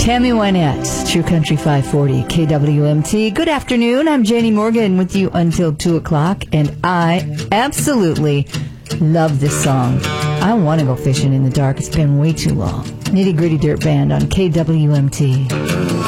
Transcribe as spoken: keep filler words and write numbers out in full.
Tammy Wynette, True Country five forty, K W M T. Good afternoon. I'm Janie Morgan with you until two o'clock, and I absolutely love this song. I want to go fishing in the dark. It's been way too long. Nitty Gritty Dirt Band on K W M T.